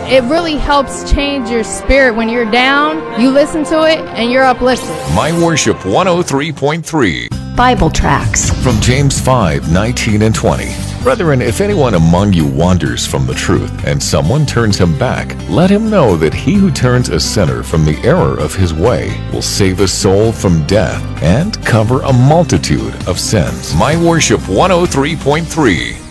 it really helps change your spirit. When you're down, you listen to it and you're uplifted. My Worship 103.3. Bible tracts From James 5:19 and 20. Brethren, if anyone among you wanders from the truth, and someone turns him back, let him know that he who turns a sinner from the error of his way will save a soul from death and cover a multitude of sins. My Worship 103.3.